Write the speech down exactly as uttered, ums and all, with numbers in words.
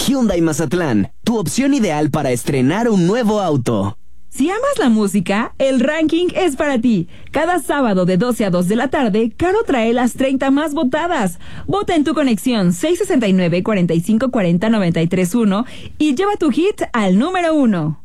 Hyundai Mazatlán, tu opción ideal para estrenar un nuevo auto. Si amas la música, el ranking es para ti. Cada sábado de doce a dos de la tarde, Caro trae las treinta más votadas. Vota en tu conexión seis sesenta y nueve, cuarenta y cinco cuarenta, noventa y tres uno y lleva tu hit al número uno.